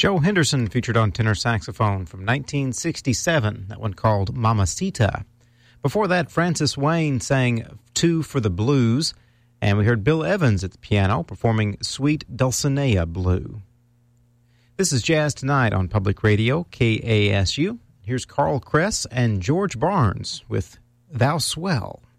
Joe Henderson featured on tenor saxophone from 1967, that one called Mamacita. Before that, Francis Wayne sang Two for the Blues, and we heard Bill Evans at the piano performing Sweet Dulcinea Blue. This is Jazz Tonight on Public Radio, KASU. Here's Carl Kress and George Barnes with Thou Swell.